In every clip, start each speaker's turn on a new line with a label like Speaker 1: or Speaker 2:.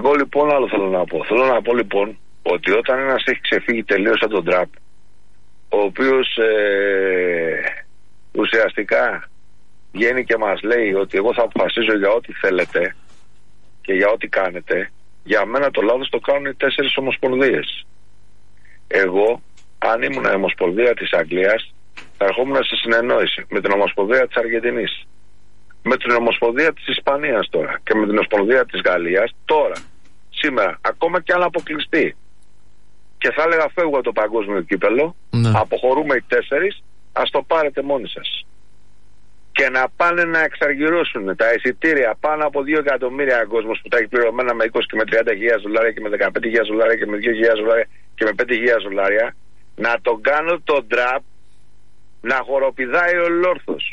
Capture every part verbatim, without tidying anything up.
Speaker 1: Εγώ λοιπόν άλλο θέλω να πω. Θέλω να πω λοιπόν ότι όταν ένας έχει ξεφύγει τελείως από τον Τραμπ, ο οποίος ε, ουσιαστικά βγαίνει και μας λέει ότι εγώ θα αποφασίζω για ό,τι θέλετε και για ό,τι κάνετε, για μένα το λάθος το κάνουν οι τέσσερις ομοσπονδίες. Εγώ, αν ήμουν η ομοσπονδία της Αγγλίας, θα ερχόμουν σε συνεννόηση με την ομοσπονδία της Αργεντινής, με την ομοσπονδία της Ισπανίας τώρα και με την ομοσπονδία της Γαλλίας τώρα, σήμερα, ακόμα και αν αποκλειστεί. Και θα έλεγα φεύγω από το παγκόσμιο κύπελο, ναι. Αποχωρούμε οι τέσσερις, ας το πάρετε μόνοι σας. Και να πάνε να εξαργυρώσουν τα εισιτήρια πάνω από δύο εκατομμύρια κόσμος που τα έχει πληρωμένα με είκοσι και με τριάντα χιλιάδες δολάρια και με δεκαπέντε χιλιάδες δολάρια και με δύο χιλιάδες δολάρια και με πέντε χιλιάδες δολάρια, να τον κάνω τον Τραμπ να χοροπηδάει ολόρθος.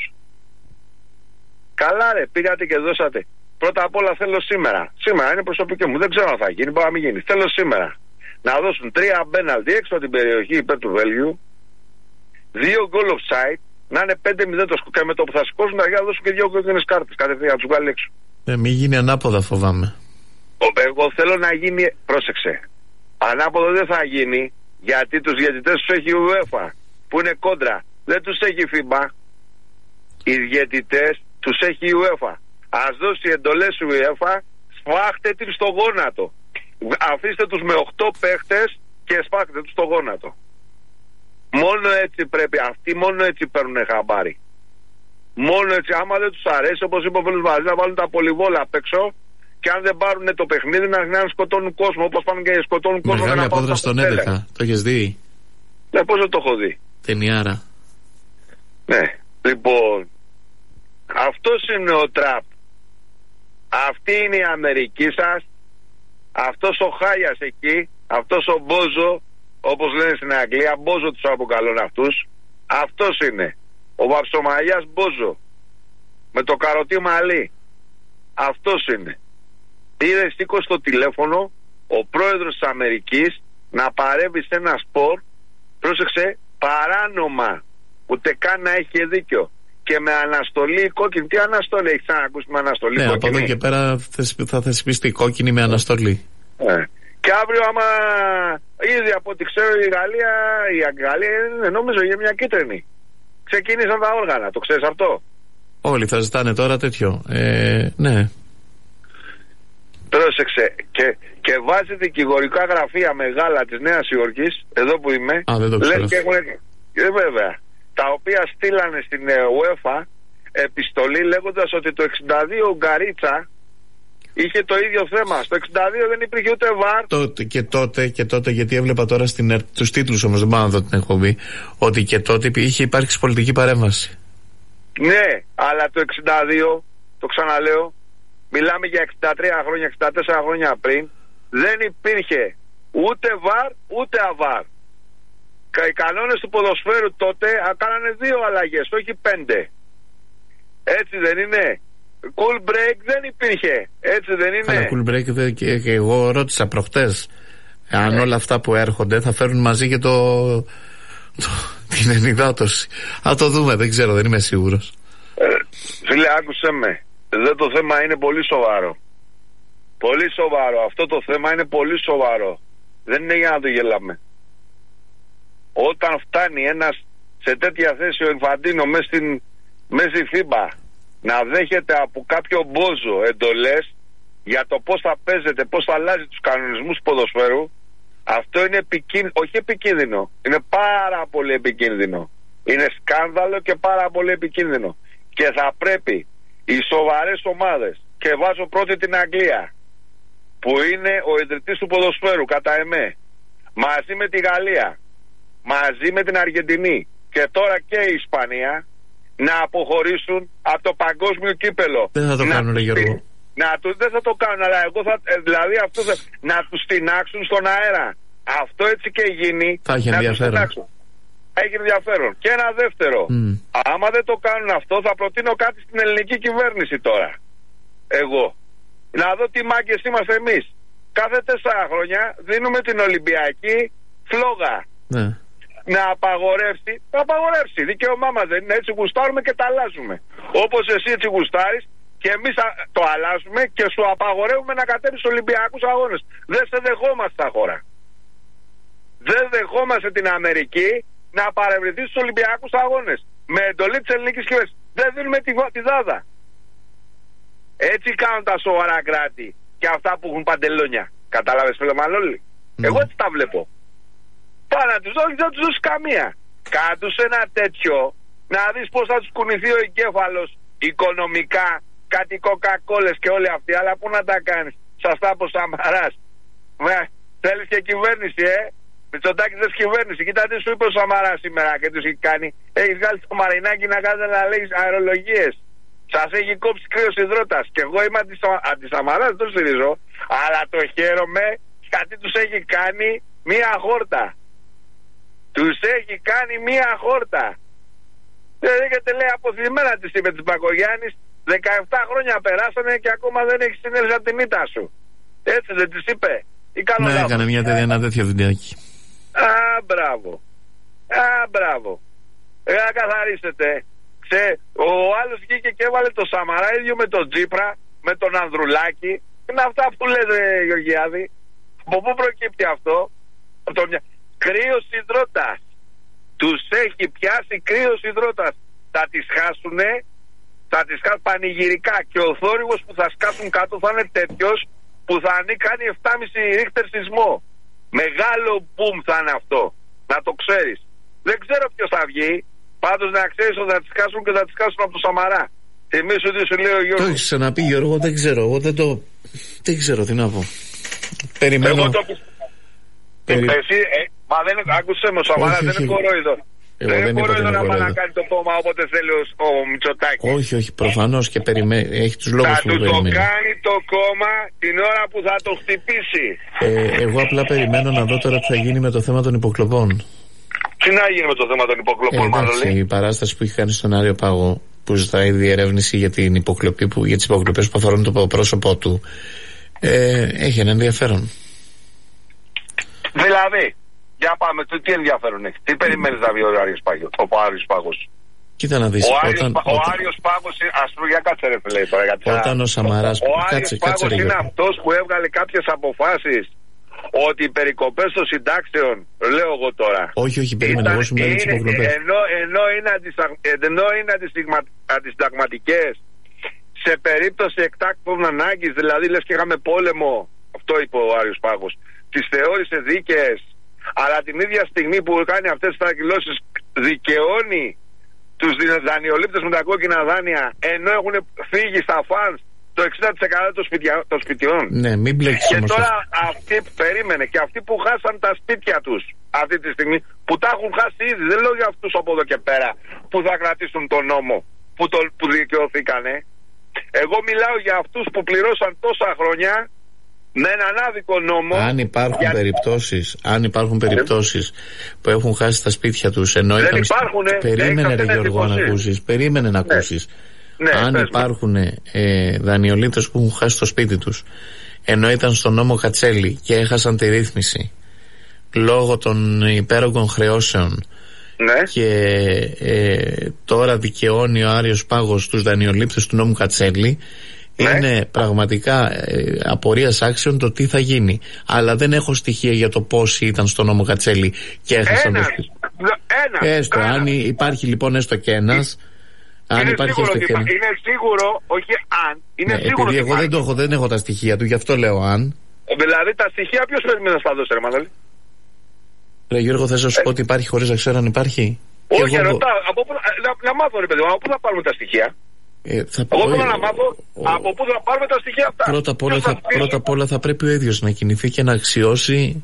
Speaker 1: Καλά ρε, πήγατε και δώσατε. Πρώτα απ' όλα θέλω σήμερα. Σήμερα είναι προσωπική μου, δεν ξέρω αν θα γίνει, μπορεί να μην γίνει. Θέλω σήμερα να δώσουν τρία μπέναλτι έξω από την περιοχή υπέρ του Βέλγιου, δύο goal offside, να είναι πέντε μηδέν το σκορ και με το που θα σηκώσουν να δώσουν και δύο κόκκινες κάρτες κατευθείαν να τους βγάλει έξω.
Speaker 2: Ε, μην γίνει ανάποδα, φοβάμαι.
Speaker 1: Εγώ θέλω να γίνει, πρόσεξε, ανάποδα δεν θα γίνει, γιατί τους διαιτητές τους έχει η UEFA που είναι κόντρα, δεν τους έχει η φίμπα. Οι διαιτητές τους έχει η UEFA. Ας δώσει εντολές η UEFA, σφάχτε την στο γόνατο. Αφήστε τους με οκτώ παίχτες και σφάχτε τους στο γόνατο. Μόνο έτσι πρέπει, αυτοί μόνο έτσι παίρνουν χαμπάρι. Μόνο έτσι, άμα δεν τους αρέσει, όπως είπε ο φίλος μαζί, να βάλουν τα πολυβόλα απ' έξω και αν δεν πάρουν το παιχνίδι να, να σκοτώνουν κόσμο, όπως πάνε και σκοτώνουν κόσμο.
Speaker 2: Μεγάλη απόδραση στον έντεκα, το έχεις δει?
Speaker 1: Ναι, πώς δεν το έχω δει.
Speaker 2: Ταινιάρα.
Speaker 1: Ναι, λοιπόν, αυτός είναι ο Τραμπ. Αυτή είναι η Αμερική σας. Αυτός ο Χάγιας εκεί, αυτός ο Μπόζο, όπως λένε στην Αγγλία, Μπόζο τους αποκαλούν αυτούς. Αυτός είναι ο Βαψομαγιάς Μπόζο με το καροτί μαλλί. Αυτός είναι. Πήρε, σήκωσε το τηλέφωνο ο πρόεδρος της Αμερικής να παρέμβει σε ένα σπορ, πρόσεξε, παράνομα, ούτε καν να έχει δίκιο, και με αναστολή κόκκινη. Τι αναστολή, έχεις ξανακούσει με αναστολή?
Speaker 2: Ναι,
Speaker 1: κόκκινη.
Speaker 2: Από εδώ και πέρα θα θεσπιστεί κόκκινη με αναστολή.
Speaker 1: Ναι. Και αύριο, άμα ήδη από ό,τι ξέρω, η Γαλλία, η Γαλλία είναι, νομίζω, για μια κίτρινη. Ξεκίνησαν τα όργανα, το ξέρεις αυτό?
Speaker 2: Όλοι θα ζητάνε τώρα τέτοιο. Ε, ναι.
Speaker 1: Πρόσεξε. Και, και βάζει δικηγορικά γραφεία μεγάλα της Νέας Υόρκης, εδώ που είμαι.
Speaker 2: Α, δεν το ξέρω.
Speaker 1: Λες και έχουν, ε, βέβαια, τα οποία στείλανε στην UEFA επιστολή λέγοντας ότι το εξήντα δύο Ουγγαρίτσα είχε το ίδιο θέμα. Στο εξήντα δύο δεν υπήρχε ούτε βαρ.
Speaker 2: Τότε, και τότε, και τότε, γιατί έβλεπα τώρα στην, τους τίτλους όμως, δεν πάω να δω την εκπομπή, ότι και τότε είχε υπάρξει πολιτική παρέμβαση.
Speaker 1: Ναι, αλλά το εξήντα δύο, το ξαναλέω, μιλάμε για εξήντα τρία χρόνια, εξήντα τέσσερα χρόνια πριν, δεν υπήρχε ούτε βαρ ούτε αβάρ. Οι κανόνες του ποδοσφαίρου τότε κάνανε δύο αλλαγές, όχι πέντε. Έτσι δεν είναι? Cool break δεν υπήρχε, έτσι δεν είναι?
Speaker 2: Καλά, cool break δε, και, και εγώ ρώτησα προχτές αν όλα αυτά που έρχονται θα φέρουν μαζί και το, το την ενυδάτωση. Α, το δούμε, δεν ξέρω, δεν είμαι σίγουρος.
Speaker 1: ε, Φίλε, άκουσέ με, εδώ το θέμα είναι πολύ σοβαρό. Πολύ σοβαρό, αυτό το θέμα είναι πολύ σοβαρό. Δεν είναι για να το γελάμε. Όταν φτάνει ένας σε τέτοια θέση ο Ινφαντίνο μέσα στην μέση φίμπα να δέχεται από κάποιο Μπόζο εντολές για το πώς θα παίζεται, πώς θα αλλάζει τους κανονισμούς του ποδοσφαίρου, αυτό είναι επικίνδυνο, όχι επικίνδυνο, είναι πάρα πολύ επικίνδυνο. Είναι σκάνδαλο και πάρα πολύ επικίνδυνο. Και θα πρέπει οι σοβαρές ομάδες, και βάζω πρώτη την Αγγλία, που είναι ο ιδρυτής του ποδοσφαίρου κατά εμέ, μαζί με τη Γαλλία, μαζί με την Αργεντινή και τώρα και η Ισπανία, να αποχωρήσουν από το παγκόσμιο κύπελο.
Speaker 2: Δεν θα το να κάνουν, Γιώργο.
Speaker 1: Να του, δεν θα το κάνουν, αλλά εγώ θα, δηλαδή αυτό θα, να τους τεινάξουν στον αέρα. Αυτό έτσι και γίνει.
Speaker 2: Θα έχει ενδιαφέρον.
Speaker 1: Έχει ενδιαφέρον. Και ένα δεύτερο. Mm. Άμα δεν το κάνουν αυτό, θα προτείνω κάτι στην ελληνική κυβέρνηση τώρα. Εγώ. Να δω τι μάγκες είμαστε εμείς. Κάθε τέσσερα χρόνια δίνουμε την Ολυμπιακή φλόγα. Ναι. Να απαγορεύσει, να απαγορεύσει. Δικαίωμά μας δεν είναι, έτσι γουστάρουμε και τα αλλάζουμε. Όπως εσύ έτσι γουστάρεις και εμείς το αλλάζουμε και σου απαγορεύουμε να κατέβεις στους Ολυμπιακούς αγώνες. Δεν σε δεχόμαστε στα χώρα. Δεν δεχόμαστε την Αμερική να παρευρεθεί στους Ολυμπιακούς αγώνες. Με εντολή της ελληνικής κυβέρνησης. Δεν δίνουμε τη, τη δάδα. Έτσι κάνουν τα σοβαρά κράτη και αυτά που έχουν παντελόνια. Κατάλαβες, φίλε Μανώλη? Mm. Εγώ έτσι τα βλέπω. Πάω να τους δώσει, δεν τους δώσει καμία. Κάτω σε ένα τέτοιο να δεις πώς θα τους κουνηθεί ο εγκέφαλος οικονομικά, κάτι κοκακόλες και όλοι αυτοί. Αλλά πού να τα κάνεις? Σας τα πω Σαμαράς. Θέλεις και κυβέρνηση, ε? Μητσοτάκης θες κυβέρνηση. Κοίτα τι σου είπε ο Σαμαράς σήμερα και τους έχει κάνει. Έχεις βγάλει το Μαρινάκι να κάνετε να λέει αερολογίες. Σας έχει κόψει κρύος υδρότας. Και εγώ είμαι αντι-Σαμαράς, δεν το στηρίζω. Αλλά το χαίρομαι γιατί τους έχει κάνει μία χόρτα. Τους έχει κάνει μία χόρτα. Δεν έχετε λέει αποθυμένα της είπε της Μπακογιάννης. δεκαεπτά χρόνια περάσανε και ακόμα δεν έχει συνέλθει από την ήττα σου. Έτσι δεν της είπε?
Speaker 2: Ναι, έκανε μια τέτοια, ένα τέτοιο βιντεάκι.
Speaker 1: Α, μπράβο. Α, μπράβο. Ε, να καθαρίσετε. Ξέ, ο άλλος βγήκε και έβαλε το Σαμαρά ίδιο με τον Τζίπρα, με τον Ανδρουλάκη. Είναι αυτά που λέτε, Γεωργιάδη. Από πού προκύπτει αυτό? Από το... Κρύος υδρότας. Τους έχει πιάσει κρύος υδρότας. Θα τις χάσουνε, θα τις χάσουν πανηγυρικά. Και ο θόρυβος που θα σκάσουν κάτω θα είναι τέτοιος που θα κάνει επτά κόμμα πέντε ρίχτερ σεισμό. Μεγάλο μπουμ θα είναι αυτό. Να το ξέρεις. Δεν ξέρω ποιος θα βγει. Πάντως να ξέρεις ότι θα τις χάσουν και θα τις χάσουν από το Σαμαρά. Θυμήσου ότι σου λέει ο Γιώργος.
Speaker 2: Το έχεις ξαναπεί, Γιώργο, δεν ξέρω. Εγώ δεν το. Δεν ξέρω τι να πω. Περιμένω.
Speaker 1: Εγώ το... Περι... Εσύ, ε, μα δεν άκουσε με ο Σαμαράς, δεν είναι κορόιδο. Δεν είναι κορόιδο να πάει να κάνει το κόμμα όποτε θέλει ο, ο Μητσοτάκης.
Speaker 2: Όχι, όχι, προφανώς και περιμένει. Έχει τους λόγους
Speaker 1: θα
Speaker 2: που περιμένει.
Speaker 1: Θα του το κάνει το κόμμα την ώρα που θα το χτυπήσει.
Speaker 2: Ε, εγώ απλά περιμένω να δω τώρα τι θα γίνει με το θέμα των υποκλοπών.
Speaker 1: Τι να γίνει με το θέμα των υποκλοπών,
Speaker 2: ε, εντάξει, η παράσταση που έχει κάνει στον Άριο Πάγο, που ζητάει διερεύνηση για, την υποκλοπή που, για τις υποκλοπές που αφορούν το πρόσωπό του, ε, έχει ένα ενδιαφέρον.
Speaker 1: Δηλαδή, για πάμε, το, τι ενδιαφέρον έχει? Τι περιμένεις να βγει ο Άριος Πάγος? Ο Άριος Πάγος.
Speaker 2: Κοίτα να δεις.
Speaker 1: Ο,
Speaker 2: όταν,
Speaker 1: Άριος,
Speaker 2: όταν,
Speaker 1: ο Άριος Πάγος, ας πούμε, για κάτσε ρε φίλε τώρα. Γιατί
Speaker 2: όταν ο Σαμαράς...
Speaker 1: Ο, ο Άριος κάτσε, Πάγος κάτσε, είναι αυτός που έβγαλε κάποιες αποφάσεις ότι οι περικοπές των συντάξεων, λέω εγώ τώρα.
Speaker 2: Όχι, όχι, περίμενε, εγώ σου μιλάω τις υποκλοπές.
Speaker 1: Ενώ, ενώ είναι, είναι αντισυνταγματικές σε περίπτωση εκτάκτων ανάγκης, δηλαδή λες και είχαμε πόλεμο, αυτό είπε ο Άριος Πάγος, τις θεώρησε δίκαιες, αλλά την ίδια στιγμή που κάνει αυτές τις ανακοινώσεις δικαιώνει τους δανειολήπτες με τα κόκκινα δάνεια, ενώ έχουν φύγει στα φανς το εξήντα τοις εκατό των σπιτιών.
Speaker 2: Ναι, μην μπλέξεις.
Speaker 1: Και τώρα αυτοί, περίμενε, και αυτοί που χάσαν τα σπίτια τους αυτή τη στιγμή, που τα έχουν χάσει ήδη, δεν λέω για αυτούς από εδώ και πέρα που θα κρατήσουν τον νόμο, που, το, που δικαιωθήκανε. Εγώ μιλάω για αυτούς που πληρώσαν τόσα χρόνια με έναν άδικο νόμο.
Speaker 2: Αν υπάρχουν για... περιπτώσεις, αν υπάρχουν περιπτώσεις που έχουν χάσει τα σπίτια τους, ενώ
Speaker 1: δεν
Speaker 2: ήταν...
Speaker 1: υπάρχουν.
Speaker 2: Περίμενε ρε Γιώργο να ακούσεις, περίμενε να ακούσεις. Ναι. Ναι, αν υπάρχουν ε, δανειολήπτες που έχουν χάσει το σπίτι τους, ενώ ήταν στον νόμο Κατσέλη και έχασαν τη ρύθμιση λόγω των υπέρογκων χρεώσεων,
Speaker 1: ναι,
Speaker 2: και ε, τώρα δικαιώνει ο Άριος Πάγος τους δανειολήπτες του νόμου Κατσέλη, ναι, είναι πραγματικά ε, απορίας άξιων το τι θα γίνει. Αλλά δεν έχω στοιχεία για το πόσοι ήταν στον νόμο Κατσέλη και έχασαν
Speaker 1: ένας,
Speaker 2: το σπίτι.
Speaker 1: Ένας,
Speaker 2: έστω, ένας. Αν υπάρχει λοιπόν έστω και ένας, αν
Speaker 1: είναι,
Speaker 2: υπάρχει
Speaker 1: σίγουρο,
Speaker 2: και...
Speaker 1: είναι σίγουρο, όχι αν. Είναι
Speaker 2: ναι,
Speaker 1: σίγουρο.
Speaker 2: Επειδή εγώ δεν, το έχω, δεν έχω τα στοιχεία του, γι' αυτό λέω αν.
Speaker 1: Δηλαδή τα στοιχεία ποιος περιμένει να στα δώσει, ρε Μανώλη?
Speaker 2: Ρε Γιώργο, θες να σου ε. πω ότι υπάρχει χωρίς να ξέρω αν υπάρχει?
Speaker 1: Όχι, εγώ... ρωτάω. Από πού, να, να μάθω, ρε παιδί μου, από πού θα πάρουμε τα στοιχεία?
Speaker 2: Ε, θα...
Speaker 1: Εγώ θέλω να μάθω ο... από πού θα πάρουμε τα στοιχεία αυτά.
Speaker 2: Πρώτα απ' όλα θα, θα, όλα θα πρέπει ο ίδιος να κινηθεί και να αξιώσει.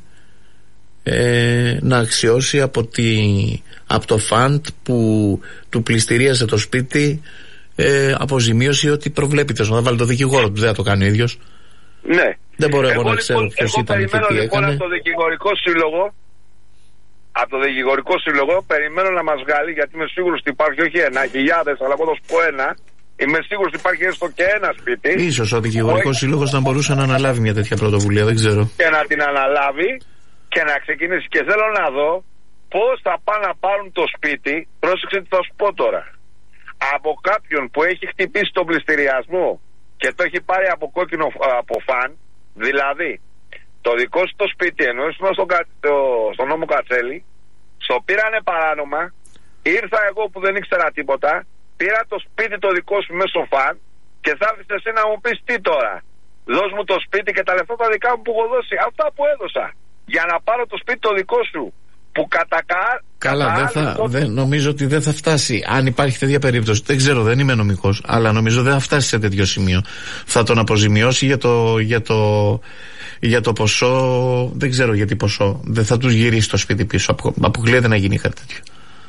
Speaker 2: Ε, να αξιώσει από, τη, από το φαντ που του πληστηρίασε το σπίτι ε, αποζημίωση ότι προβλέπεται. Να βάλει το δικηγόρο του, δεν θα το κάνει ο ίδιος.
Speaker 1: Ναι.
Speaker 2: Δεν μπορώ εγώ, εγώ να
Speaker 1: λοιπόν,
Speaker 2: ξέρω ποιος ήταν και τι
Speaker 1: λοιπόν,
Speaker 2: έκανε.
Speaker 1: Από το δικηγορικό σύλλογο, από το δικηγορικό σύλλογο περιμένω να μας βγάλει, γιατί είμαι σίγουρος ότι υπάρχει όχι ένα, χιλιάδες, αλλά εγώ θα σου πω ένα. Είμαι σίγουρος ότι υπάρχει έστω και ένα σπίτι.
Speaker 2: Ίσως ο δικηγορικός όχι... σύλλογος να μπορούσε να αναλάβει μια τέτοια πρωτοβουλία, δεν ξέρω.
Speaker 1: Και να την αναλάβει και να ξεκινήσει. Και θέλω να δω πώς θα πάνε να πάρουν το σπίτι. Πρόσεξε τι θα σου πω τώρα. Από κάποιον που έχει χτυπήσει τον πληστηριασμό και το έχει πάρει από κόκκινο από φαν, δηλαδή το δικό σου το σπίτι, ενώ ήσουν στο, στο, στο νόμο Κατσέλη, στο πήρανε παράνομα, ήρθα εγώ που δεν ήξερα τίποτα, πήρα το σπίτι το δικό σου μέσω φαν και θα έρθεις εσύ να μου πεις τι τώρα. Δώσ' μου το σπίτι και τα λεφτά τα δικά μου που έχω δώσει. Αυτά που έδωσα. Για να πάρω το σπίτι το δικό σου. Που κατά κα...
Speaker 2: Καλά,
Speaker 1: κατά
Speaker 2: δεν θα,
Speaker 1: το...
Speaker 2: δεν, νομίζω ότι δεν θα φτάσει. Αν υπάρχει τέτοια περίπτωση, δεν ξέρω, δεν είμαι νομικός, αλλά νομίζω δεν θα φτάσει σε τέτοιο σημείο. Θα τον αποζημιώσει για το, για το, για το ποσό, δεν ξέρω γιατί ποσό. Δεν θα τους γυρίσει το σπίτι πίσω. Αποκλείεται να γίνει κάτι τέτοιο.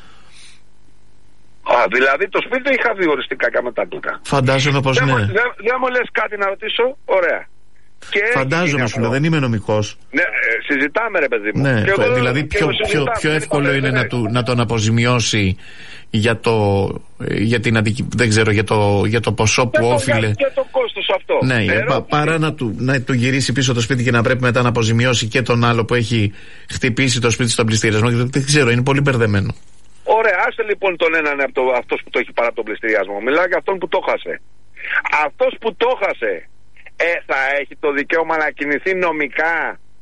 Speaker 1: Α, δηλαδή το σπίτι είχα δει οριστικά και μετάκλητα.
Speaker 2: Φαντάζομαι πως ναι.
Speaker 1: Δεν δε μου λες κάτι να ρωτήσω, ωραία. Και
Speaker 2: φαντάζομαι σου λέω, δεν είμαι νομικός.
Speaker 1: Ναι, ε, συζητάμε ρε παιδί μου.
Speaker 2: Ναι,
Speaker 1: εγώ,
Speaker 2: δηλαδή πιο, πιο, πιο εύκολο είναι να, του, να τον αποζημιώσει για το, για την αντικει... δεν ξέρω, για το, για το ποσό που
Speaker 1: και
Speaker 2: όφιλε.
Speaker 1: Το, και το κόστος αυτό.
Speaker 2: Ναι, ε, πα, παρά να του, να του γυρίσει πίσω το σπίτι και να πρέπει μετά να αποζημιώσει και τον άλλο που έχει χτυπήσει το σπίτι στον πληστηριασμό. Δεν ξέρω, είναι πολύ μπερδεμένο.
Speaker 1: Ωραία, άσε λοιπόν τον έναν από το, αυτός που το έχει παρά από τον πληστηριασμό. Μιλάω για αυτόν που το χάσε. Αυτός που το χάσε, ε, θα έχει το δικαίωμα να κινηθεί νομικά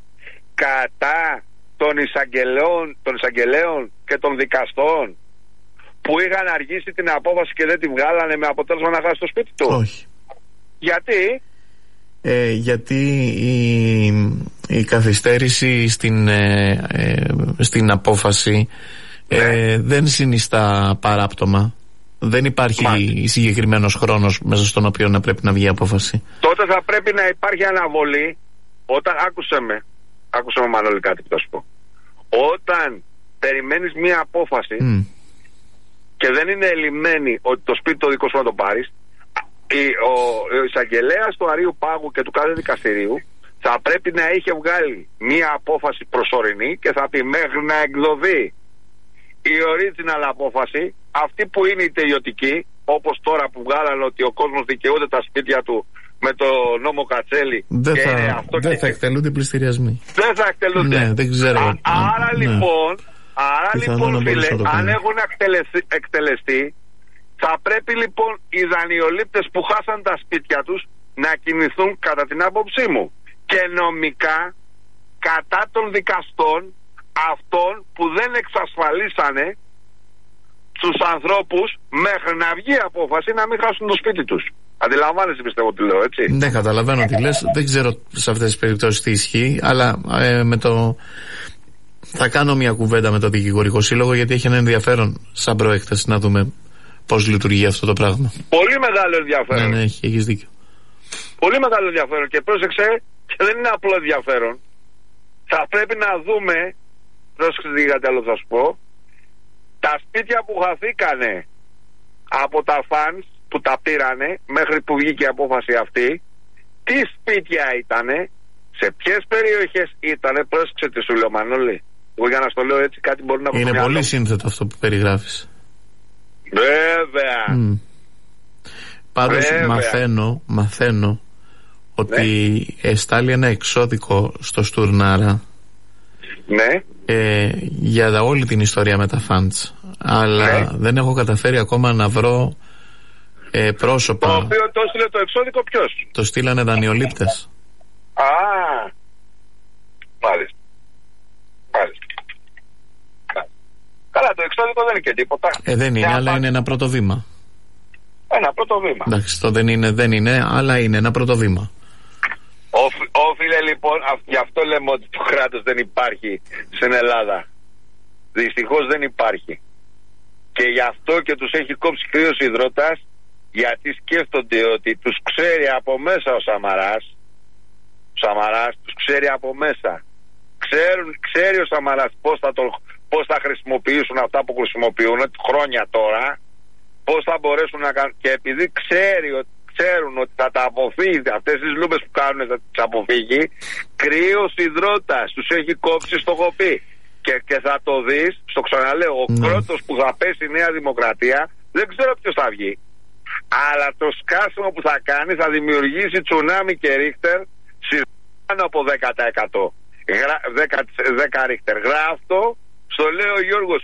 Speaker 1: κατά των εισαγγελέων, των εισαγγελέων και των δικαστών που είχαν αργήσει την απόφαση και δεν τη βγάλανε με αποτέλεσμα να χάσει το σπίτι του.
Speaker 2: Όχι.
Speaker 1: Γιατί?
Speaker 2: Ε, γιατί η, η καθυστέρηση στην, ε, ε, στην απόφαση ε, δεν συνιστά παράπτωμα. Δεν υπάρχει Μάλιστα. συγκεκριμένος χρόνος μέσα στον οποίο να πρέπει να βγει η απόφαση.
Speaker 1: Τότε θα πρέπει να υπάρχει αναβολή. Όταν, άκουσε με, άκουσε με Μανώλη κάτι που θα σου πω. Όταν περιμένεις μία απόφαση mm. και δεν είναι ελλημμένη ότι το σπίτι το δικό σου να το πάρεις, ο, ο εισαγγελέας του Αρείου Πάγου και του κάθε δικαστηρίου θα πρέπει να είχε βγάλει μία απόφαση προσωρινή και θα πει μέχρι να εκδοθεί η original απόφαση, αυτή που είναι η τελειωτική, όπως τώρα που βγάλανε ότι ο κόσμος δικαιούται τα σπίτια του με το νόμο Κατσέλη.
Speaker 2: Δεν
Speaker 1: και
Speaker 2: θα,
Speaker 1: αυτό
Speaker 2: δεν
Speaker 1: και...
Speaker 2: θα εκτελούνται πληστηριασμοί.
Speaker 1: Δεν θα εκτελούνται.
Speaker 2: Ναι, δεν ξέρω.
Speaker 1: Α, άρα ναι. λοιπόν, άρα λοιπόν φίλε, αν έχουν εκτελεστεί, εκτελεστεί, θα πρέπει λοιπόν οι δανειολήπτες που χάσαν τα σπίτια τους να κινηθούν κατά την άποψή μου και νομικά κατά των δικαστών αυτών που δεν εξασφαλίσανε τους ανθρώπους μέχρι να βγει η απόφαση να μην χάσουν το σπίτι τους. Αντιλαμβάνεσαι πιστεύω τι λέω, έτσι?
Speaker 2: Ναι, καταλαβαίνω τι λες. Δεν ξέρω σε αυτές τις περιπτώσεις τι ισχύει, αλλά ε, με το... θα κάνω μια κουβέντα με το Δικηγορικό Σύλλογο, γιατί έχει ένα ενδιαφέρον σαν προέκταση να δούμε πώς λειτουργεί αυτό το πράγμα. Πολύ μεγάλο ενδιαφέρον. Ναι, ναι, έχει, έχεις δίκιο. Πολύ μεγάλο ενδιαφέρον και πρόσεξε, και δεν είναι απλό ενδιαφέρον. Θα πρέπει να δούμε, πρόσεξε τι άλλο θα σου πω, τα σπίτια που χαθήκανε από τα φανς που τα πήρανε μέχρι που βγήκε η απόφαση αυτή, τι σπίτια ήτανε, σε ποιες περιοχές ήτανε, πρόσεξε τι σου λέω Μανώλη. Εγώ για να στο λέω έτσι κάτι μπορεί να πω. Είναι πολύ σύνθετο αυτό που περιγράφεις. Βέβαια. Mm. Πάντως Βέβαια. μαθαίνω, μαθαίνω ότι ναι. εστάλει ένα εξώδικο στο Στουρνάρα. Ναι. Ε, για όλη την ιστορία με τα φαντς. Αλλά ναι. δεν έχω καταφέρει ακόμα να βρω ε, πρόσωπα. Το οποίο το έστειλε το εξώδικο ποιος? Το στείλανε δανειολήπτες. Α, μάλιστα. Μάλιστα. Καλά, το εξώδικο δεν είναι και τίποτα. Ε, δεν είναι, αλλά είναι ένα πρώτο βήμα. Ένα πρώτο βήμα. Εντάξει, το δεν είναι, δεν είναι, αλλά είναι ένα πρώτο βήμα. Όφιλε λοιπόν, γι' αυτό λέμε ότι το κράτος δεν υπάρχει στην Ελλάδα. Δυστυχώς δεν υπάρχει. Και γι' αυτό και τους έχει κόψει κρύος υδρότας, γιατί σκέφτονται ότι τους ξέρει από μέσα ο Σαμαράς. Ο Σαμαράς τους ξέρει από μέσα. Ξέρουν, ξέρει ο Σαμαράς πώς θα, το, πώς θα χρησιμοποιήσουν αυτά που χρησιμοποιούν χρόνια τώρα, πώς θα μπορέσουν να κάνουν. Και επειδή ξέρει ότι ξέρουν ότι θα τα αποφύγει, αυτές τις λούμπες που κάνουν θα τις αποφύγει, κρύος υδρότας τους έχει κόψει στο κοπί. Και, και θα το δεις, στο ξαναλέω, ο mm. πρώτος που θα πέσει η Νέα Δημοκρατία, δεν ξέρω ποιος θα βγει. Αλλά το σκάσιμο που θα κάνει θα δημιουργήσει τσουνάμι και ρίχτερ πάνω από δέκα τοις εκατό. δέκα, δέκα ρίχτερ. Γράφτο, στο λέει ο Γιώργος,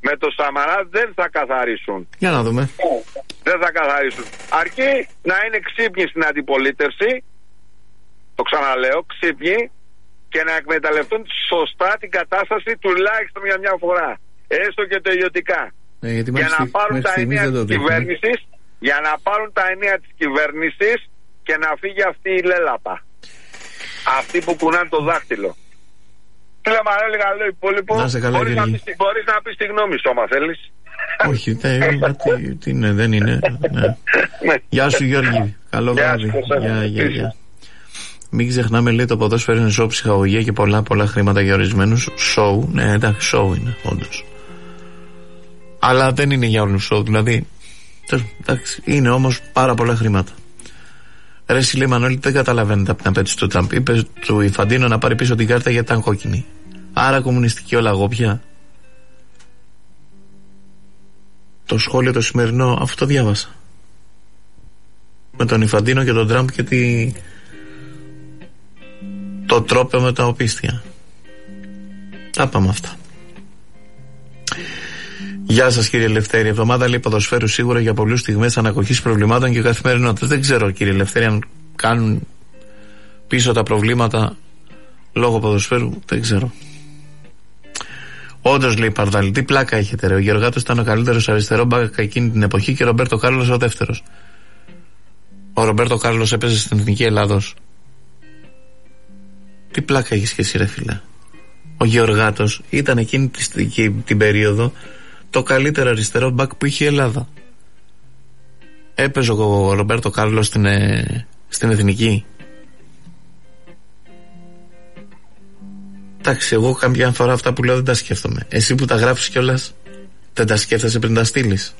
Speaker 1: με το Σαμαρά δεν θα καθαρίσουν.
Speaker 2: Για να δούμε.
Speaker 1: Δεν θα καθαρίσουν. Αρκεί να είναι ξύπνοι στην αντιπολίτευση, το ξαναλέω, ξύπνοι, και να εκμεταλλευτούν σωστά την κατάσταση τουλάχιστον για μια φορά. Έστω και τελειωτικά.
Speaker 2: Ε,
Speaker 1: για να πάρουν τα ενία της κυβέρνησης, για να πάρουν τα ενία της κυβέρνησης και να φύγει αυτή η λέλαπα. Αυτή που κουνάνε το δάχτυλο. Φίλε Μαρέλη, καλό υπόλοιπο. Μπορείς να, μπορείς να πεις τη γνώμη σου, άμα θέλεις.
Speaker 2: Όχι, τι, τι είναι, δεν είναι. Ναι. Γεια σου Γιώργη, καλό βράδυ. Γεια, γεια, γεια. Μην ξεχνάμε, λέει, το ποδόσφαιρο είναι σοου, ψυχαγωγία και πολλά πολλά χρήματα για ορισμένους. Σοου, ναι, εντάξει, σοου είναι, όντως. Αλλά δεν είναι για όλους σοου, δηλαδή. Εντάξει, είναι όμως πάρα πολλά χρήματα. Ρε λέει Μανώλη, δεν καταλαβαίνετε από την απέτηση του Τραμπ. Είπε του Ιφαντίνο να πάρει πίσω την κάρτα γιατί ήταν κόκκινη. Άρα κομμουνιστική όλα εγώ πια. Το σχόλιο το σημερινό, αυτό το διάβασα. Με τον Ιφαντίνο και τον Τραμπ και τη... το τρόπο με τα οπίστια. Τα πάμε αυτά. Γεια σας κύριε Ελευθέρη. Εβδομάδα λέει ποδοσφαίρου σίγουρα για πολλούς στιγμές ανακοχής προβλημάτων και καθημερινότητας. Δεν ξέρω κύριε Ελευθέρη αν κάνουν πίσω τα προβλήματα λόγω ποδοσφαίρου. Δεν ξέρω. Όντως λέει Παρδάλη, τι πλάκα έχετε ρε. Ο Γεωργάτος ήταν ο καλύτερος αριστερό μπακ εκείνη την εποχή και ο Ρομπέρτο Κάρλος ο δεύτερος. Ο Ρομπέρτο Κάρλος έπαιζε στην Εθνική Ελλάδος. Τι πλάκα έχεις και εσύ ρε φίλε. Ο Γεωργάτος ήταν εκείνη την, την περίοδο το καλύτερο αριστερό μπακ που είχε η Ελλάδα. Έπαιζε ο Ρομπέρτο Κάρλος στην, ε, στην Εθνική. Εντάξει, εγώ καμιά φορά αυτά που λέω δεν τα σκέφτομαι. Εσύ που τα γράφεις κιόλας, δεν τα σκέφτεσαι πριν τα στείλεις.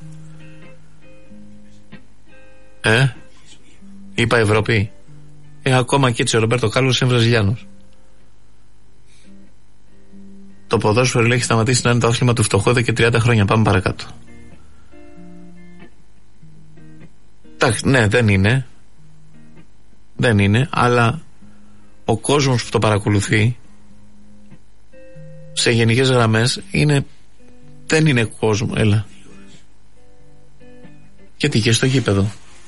Speaker 2: Ε, είπα Ευρώπη. Ε, ακόμα και έτσι ο Ρομπέρτο Κάρλος είναι Βραζιλιάνος. Το ποδόσφαιρο έχει σταματήσει να είναι το άθλημα του φτωχού εδώ και τριάντα χρόνια. Πάμε παρακάτω. Εντάξει, ναι, δεν είναι. Δεν είναι, αλλά ο κόσμος που το παρακολουθεί σε γενικές γραμμές είναι, δεν είναι κόσμο. Έλα. Γιατί και στο γήπεδο.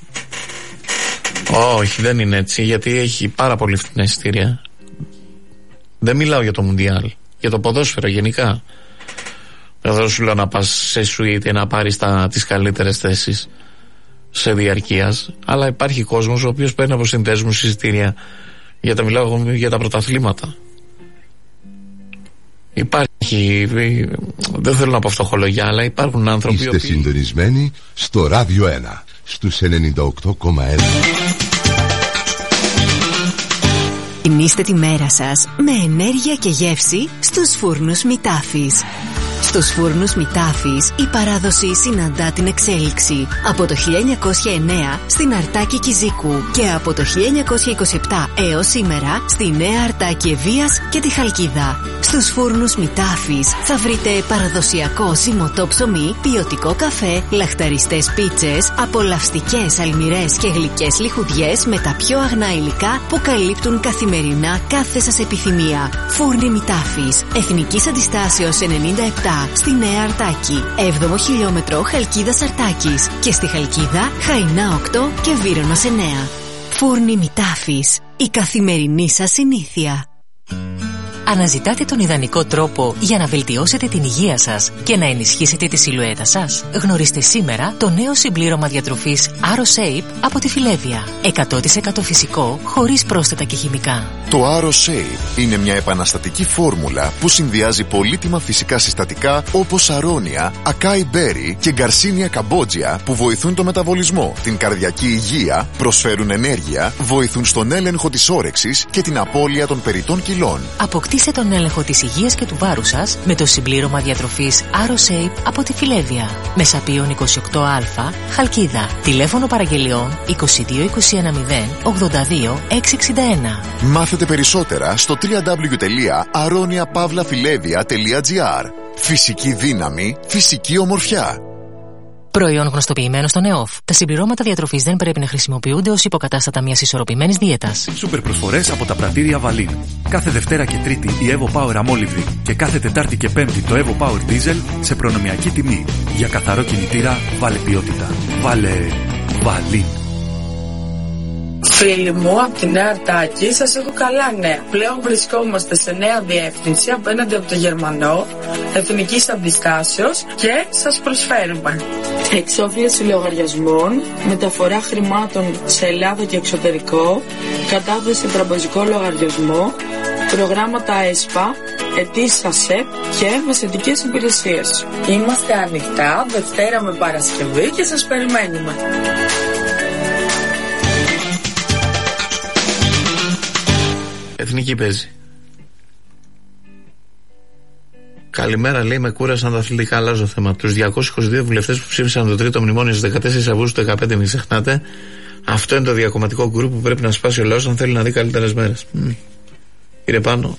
Speaker 2: Όχι, δεν είναι έτσι, γιατί έχει πάρα πολύ φθηνά εισιτήρια. Δεν μιλάω για το Μουντιάλ. Για το ποδόσφαιρο γενικά. Δεν σου λέω να πας σε σουίτε να πάρεις τα, τις καλύτερες θέσεις σε διαρκείας, αλλά υπάρχει κόσμος ο οποίος παίρνει από συνδέσμους εισιτήρια για τα, μιλάω για τα πρωταθλήματα. Υπάρχει, δεν θέλω να πω φτωχολογιά, αλλά υπάρχουν άνθρωποι.
Speaker 3: Είστε
Speaker 2: οποίοι...
Speaker 3: συντονισμένοι στο Ράδιο ένα στους ενενήντα οκτώ κόμμα ένα.
Speaker 4: Γεμίστε τη μέρα σας με ενέργεια και γεύση στους φούρνους Μητάφης. Στους φούρνους Μητάφης η παράδοση συναντά την εξέλιξη. Από το χίλια εννιακόσια εννέα στην Αρτάκη Κιζίκου και από το χίλια εννιακόσια είκοσι επτά έως σήμερα στη Νέα Αρτάκη Ευβοίας και τη Χαλκίδα. Στους φούρνους Μητάφης θα βρείτε παραδοσιακό ζυμωτό ψωμί, ποιοτικό καφέ, λαχταριστές πίτσες, απολαυστικές αλμυρές και γλυκές λιχουδιές με τα πιο αγνά υλικά που καλύπτουν καθημερινά κάθε σας επιθυμία. Φούρνοι Μητάφης, Εθνικής Αντιστάσεως ενενήντα επτά στη Νέα Αρτάκη, έβδομο χιλιόμετρο Χαλκίδας Αρτάκης και στη Χαλκίδα Χαϊνά οκτώ και Βύρωνος εννέα. Φούρνοι Μητάφης, η καθημερινή σας συνήθεια.
Speaker 5: Αναζητάτε τον ιδανικό τρόπο για να βελτιώσετε την υγεία σας και να ενισχύσετε τη σιλουέτα σας? Γνωρίστε σήμερα το νέο συμπλήρωμα διατροφής AroShape από τη Φιλέβια. εκατό τοις εκατό φυσικό, χωρίς πρόσθετα και χημικά.
Speaker 6: Το AroShape είναι μια επαναστατική φόρμουλα που συνδυάζει πολύτιμα φυσικά συστατικά όπως αρώνια, ακάι μπέρι και γκαρσίνια καμπότζια που βοηθούν το μεταβολισμό, την καρδιακή υγεία, προσφέρουν ενέργεια, βοηθούν στον έλεγχο της όρεξης και την απώλεια των περιττών κιλών.
Speaker 5: Αποκτήστε τον έλεγχο της υγείας και του βάρους σας με το συμπλήρωμα διατροφής AroShape από τη Φιλέβια. Μεσαπίων είκοσι οκτώ α, Χαλκίδα. Τηλέφωνο παραγγελιών είκοσι δύο είκοσι ένα μηδέν ογδόντα δύο εξακόσια εξήντα ένα.
Speaker 6: Μάθετε περισσότερα στο double-u double-u double-u τελεία aronia pavla filevia τελεία gr. Φυσική δύναμη, φυσική ομορφιά.
Speaker 5: Προϊόν γνωστοποιημένο στον ΕΟΦ. Τα συμπληρώματα διατροφής δεν πρέπει να χρησιμοποιούνται ως υποκατάστατα μιας ισορροπημένης δίαιτας.
Speaker 7: Σούπερ προσφορές από τα πρατήρια Βαλίν. Κάθε Δευτέρα και Τρίτη η Evo Power Amolivri και κάθε Τετάρτη και Πέμπτη το Evo Power Diesel σε προνομιακή τιμή. Για καθαρό κινητήρα, βάλε ποιότητα. Βάλε Βαλίν.
Speaker 8: Φίλοι μου, από τη Νέα Αρτάκη σας έχω καλά νέα. Πλέον βρισκόμαστε σε νέα διεύθυνση απέναντι από το Γερμανό, εθνικής αντιστάσεως και σας προσφέρουμε εξόφληση λογαριασμών, μεταφορά χρημάτων σε Ελλάδα και εξωτερικό, κατάθεση τραπεζικό λογαριασμό, προγράμματα ΕΣΠΑ, αιτήσεις ΑΣΕΠ και μεσαιτικές υπηρεσίες. Είμαστε ανοιχτά Δευτέρα με Παρασκευή και σας περιμένουμε.
Speaker 2: Εθνική παίζει. Καλημέρα, λέει, με κούρασαν τα αθλητικά. Αλλάζω θέμα. Τους διακόσιους είκοσι δύο βουλευτές που ψήφισαν το τρίτο μνημόνιο στις δεκατέσσερις Αυγούστου του δύο χιλιάδες δεκαπέντε, μην ξεχνάτε. Αυτό είναι το διακομματικό γκρουπ που πρέπει να σπάσει ο λαός αν θέλει να δει καλύτερες μέρες. Mm. Κύριε Πάνο,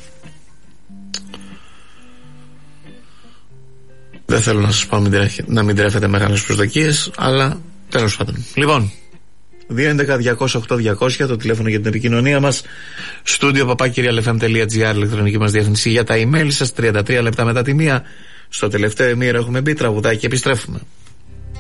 Speaker 2: δεν θέλω να σας πω να μην τρέφετε μεγάλες προσδοκίες, αλλά τέλος πάντων. Λοιπόν, δύο έντεκα διακόσια οκτώ διακόσια το τηλέφωνο για την επικοινωνία μας. Στούντιο παπάκυριαλεφm.gr, ηλεκτρονική μας διεύθυνση για τα email σας. Τριάντα τρία λεπτά μετά τη μία. Στο τελευταίο ημίρο έχουμε μπει τραγουδάκι και επιστρέφουμε.